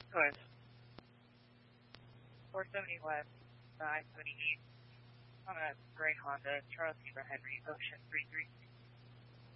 Good. 470 West, 970 East, on a gray Honda, Charles Zebra Henry, Ocean 33.